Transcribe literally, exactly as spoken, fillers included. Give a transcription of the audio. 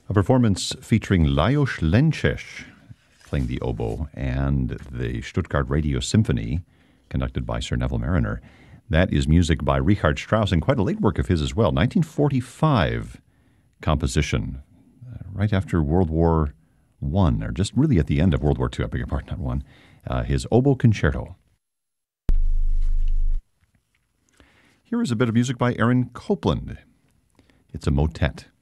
A performance featuring Lajos Lences playing the oboe and the Stuttgart Radio Symphony, conducted by Sir Neville Marriner. That is music by Richard Strauss, and quite a late work of his as well. nineteen forty-five composition, uh, right after World War One, or just really at the end of World War Two, I beg your pardon, not one. Uh, his Oboe Concerto. Here is a bit of music by Aaron Copland. It's a motet.